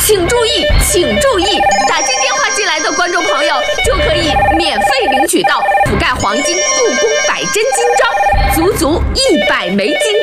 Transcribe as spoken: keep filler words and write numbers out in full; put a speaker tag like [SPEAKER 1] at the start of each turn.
[SPEAKER 1] 请注意，请注意，打进电话进来的观众朋友就可以免费领取到覆盖黄金故宫百珍金章，足足一百枚金章。